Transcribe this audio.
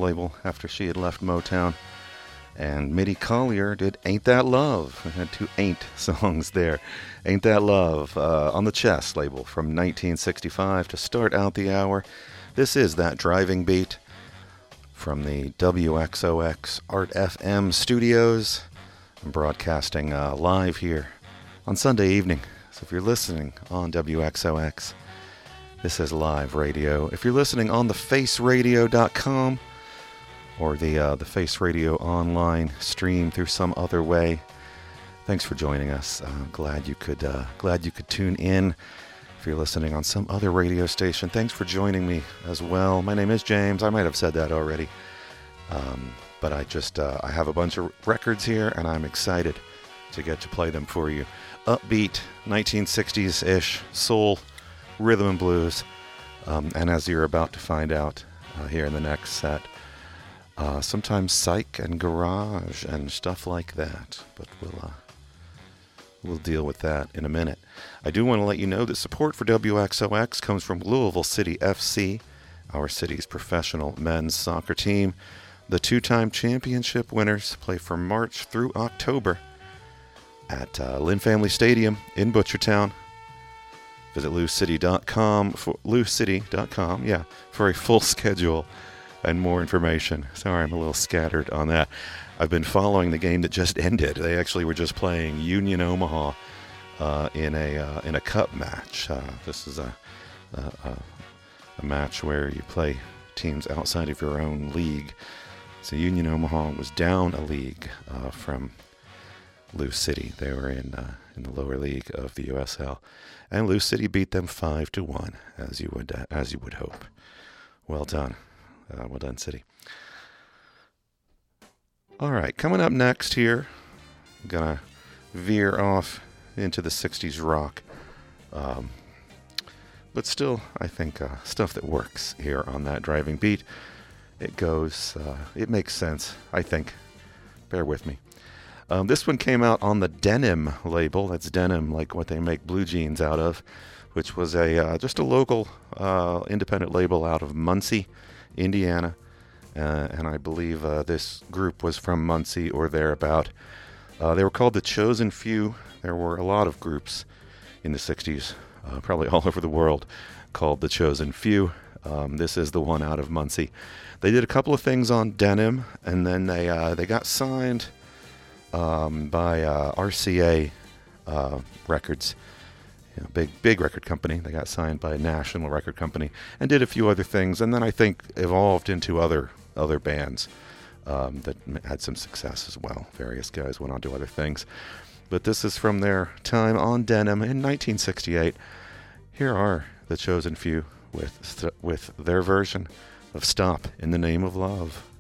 label after she had left Motown. And Mitty Collier did Ain't That Love. We had two Ain't songs there. Ain't That Love on the Chess label from 1965 to start out the hour. This is That Driving Beat from the WXOX Art FM studios. I'm broadcasting live here on Sunday evening. So if you're listening on WXOX, this is live radio. If you're listening on the faceradio.com or the Face Radio online stream through some other way, thanks for joining us. Glad you could tune in. If you're listening on some other radio station, thanks for joining me as well. My name is James. I might have said that already, but I have a bunch of records here, and I'm excited to get to play them for you. Upbeat, 1960s-ish soul, rhythm and blues, and as you're about to find out here in the next set, sometimes psych and garage and stuff like that, but we'll deal with that in a minute. I do want to let you know that support for WXOX comes from Louisville City FC, our city's professional men's soccer team. The two-time championship winners play from March through October at Lynn Family Stadium in Butchertown. Visit loucity.com for a full schedule and more information. Sorry, I'm a little scattered on that. I've been following the game that just ended. They actually were just playing Union Omaha in a cup match. This is a match where you play teams outside of your own league. So Union Omaha was down a league from Lou City. They were in the lower league of the USL, and Lou City beat them 5-1, as you would hope. Well done. Well done, City. All right, coming up next here, I'm going to veer off into the 60s rock. But still, I think stuff that works here on That Driving Beat. It makes sense, I think. Bear with me. This one came out on the Denim label. That's denim, like what they make blue jeans out of, which was just a local independent label out of Muncie, Indiana, and I believe this group was from Muncie or thereabout. They were called The Chosen Few. There were a lot of groups in the 60s, probably all over the world, called The Chosen Few. This is the one out of Muncie. They did a couple of things on Denim, and then they got signed by RCA Records. Big record company. They got signed by a national record company and did a few other things, and then I think evolved into other bands that had some success as well. Various guys went on to other things, but this is from their time on Denim in 1968. Here are The Chosen Few with their version of Stop in the Name of Love.